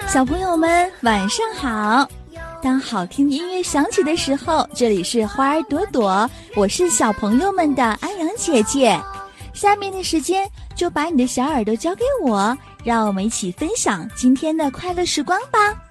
小朋友们晚上好，当好听的音乐响起的时候，这里是花儿朵朵，我是小朋友们的安阳姐姐。下面的时间就把你的小耳朵交给我，让我们一起分享今天的快乐时光吧。